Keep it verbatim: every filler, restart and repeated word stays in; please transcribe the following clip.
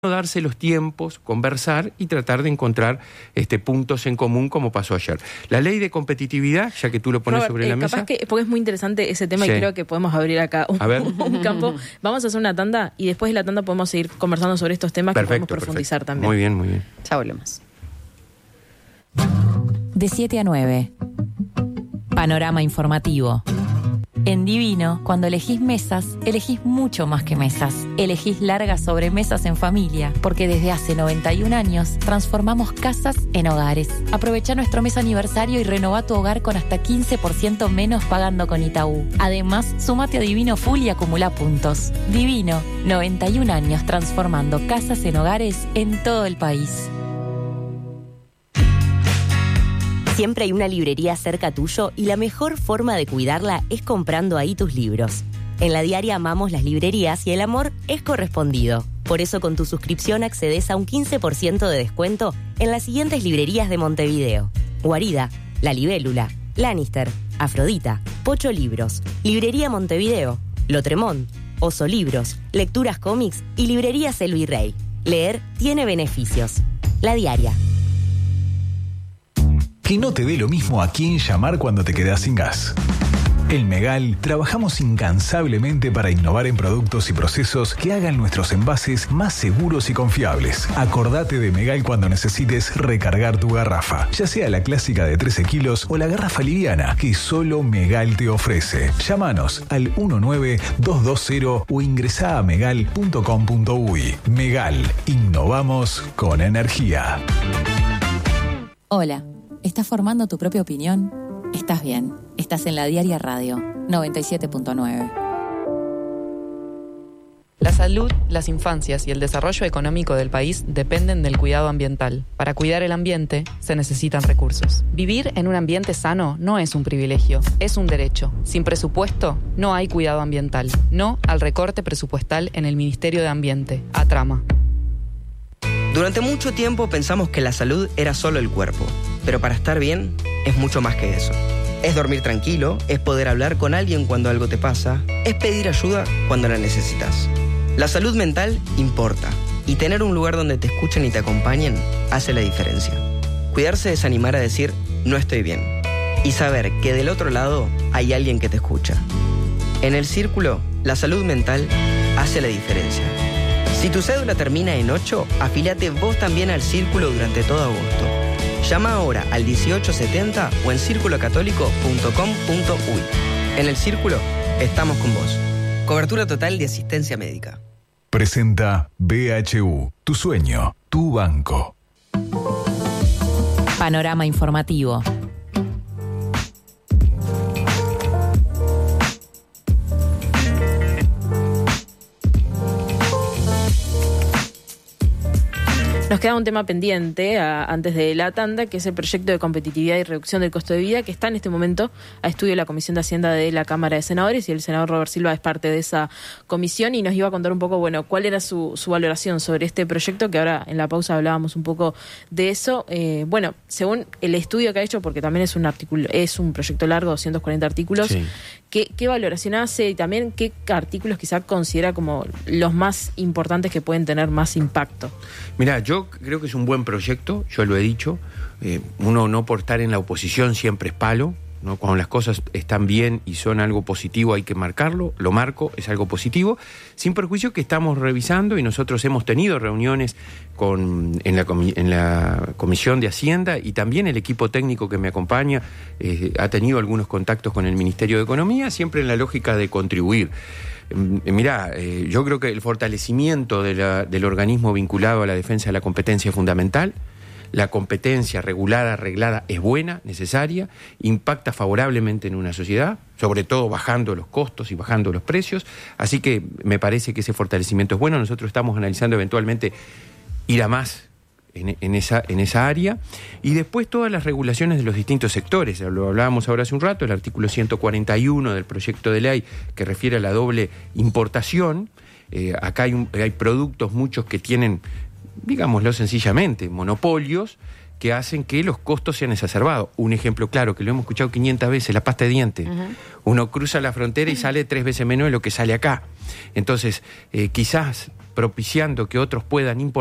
darse los tiempos, conversar y tratar de encontrar este, puntos en común como pasó ayer. La ley de competitividad, ya que tú lo pones Robert, sobre eh, la capaz mesa. Que, porque es muy interesante ese tema, sí. Y creo que podemos abrir acá un, a ver. un campo. Vamos a hacer una tanda y después de la tanda podemos seguir conversando sobre estos temas. Perfecto, que podemos profundizar perfecto. también. Muy bien, muy bien. Ya volvemos. De siete a nueve. Panorama informativo. En Divino, cuando elegís mesas, elegís mucho más que mesas. Elegís largas sobremesas en familia, porque desde hace noventa y un años transformamos casas en hogares. Aprovecha nuestro mes aniversario y renová tu hogar con hasta quince por ciento menos pagando con Itaú. Además, sumate a Divino Full y acumula puntos. Divino, noventa y un años transformando casas en hogares en todo el país. Siempre hay una librería cerca tuyo y la mejor forma de cuidarla es comprando ahí tus libros. En La Diaria amamos las librerías y el amor es correspondido. Por eso con tu suscripción accedes a un quince por ciento de descuento en las siguientes librerías de Montevideo: Guarida, La Libélula, Lannister, Afrodita, Pocho Libros, Librería Montevideo, Lotremont, Oso Libros, Lecturas Cómics y Librerías El Virrey. Leer tiene beneficios. La Diaria. Que no te dé lo mismo a quién llamar cuando te quedás sin gas. En Megal trabajamos incansablemente para innovar en productos y procesos que hagan nuestros envases más seguros y confiables. Acordate de Megal cuando necesites recargar tu garrafa, ya sea la clásica de trece kilos o la garrafa liviana que solo Megal te ofrece. Llámanos al uno nueve dos dos cero o ingresá a megal punto com punto uy. Megal, innovamos con energía. Hola. ¿Estás formando tu propia opinión? Estás bien. Estás en La Diaria Radio, noventa y siete punto nueve. La salud, las infancias y el desarrollo económico del país dependen del cuidado ambiental. Para cuidar el ambiente, se necesitan recursos. Vivir en un ambiente sano no es un privilegio, es un derecho. Sin presupuesto, no hay cuidado ambiental. No al recorte presupuestal en el Ministerio de Ambiente, ATRAMA. Durante mucho tiempo pensamos que la salud era solo el cuerpo, pero para estar bien es mucho más que eso. Es dormir tranquilo, es poder hablar con alguien cuando algo te pasa, es pedir ayuda cuando la necesitas. La salud mental importa, y tener un lugar donde te escuchen y te acompañen hace la diferencia. Cuidarse es animar a decir, no estoy bien, y saber que del otro lado hay alguien que te escucha. En el Círculo, la salud mental hace la diferencia. Si tu cédula termina en ocho, afíliate vos también al Círculo durante todo agosto. Llama ahora al dieciocho setenta o en círculo católico punto com punto uy. En el Círculo, estamos con vos. Cobertura total de asistencia médica. Presenta B H U, tu sueño, tu banco. Panorama informativo. Nos queda un tema pendiente a, antes de la tanda, que es el proyecto de competitividad y reducción del costo de vida, que está en este momento a estudio de la Comisión de Hacienda de la Cámara de Senadores, y el senador Robert Silva es parte de esa comisión y nos iba a contar un poco, bueno, cuál era su, su valoración sobre este proyecto, que ahora en la pausa hablábamos un poco de eso. Eh, bueno, según el estudio que ha hecho, porque también es un artículo, es un proyecto largo, doscientos cuarenta artículos, sí. ¿qué, qué valoración hace y también qué artículos quizá considera como los más importantes que pueden tener más impacto? Mirá, yo creo que es un buen proyecto, yo lo he dicho. Eh, uno no por estar en la oposición siempre es palo, ¿no? Cuando las cosas están bien y son algo positivo hay que marcarlo, lo marco, es algo positivo, sin perjuicio que estamos revisando y nosotros hemos tenido reuniones con, en, la, en la Comisión de Hacienda y también el equipo técnico que me acompaña eh, ha tenido algunos contactos con el Ministerio de Economía, siempre en la lógica de contribuir. Mirá, eh, yo creo que el fortalecimiento de la, del organismo vinculado a la defensa de la competencia es fundamental. La competencia regulada, arreglada, es buena, necesaria, impacta favorablemente en una sociedad, sobre todo bajando los costos y bajando los precios. Así que me parece que ese fortalecimiento es bueno. Nosotros estamos analizando eventualmente ir a más en, en, esa, en esa área. Y después todas las regulaciones de los distintos sectores. Lo hablábamos ahora hace un rato, el artículo ciento cuarenta y uno del proyecto de ley que refiere a la doble importación. Eh, acá hay, un, hay productos, muchos que tienen, digámoslo sencillamente, monopolios que hacen que los costos sean exacerbados. Un ejemplo claro, que lo hemos escuchado quinientas veces, la pasta de dientes. Uh-huh. Uno cruza la frontera y sale tres veces menos de lo que sale acá. Entonces, eh, quizás propiciando que otros puedan importar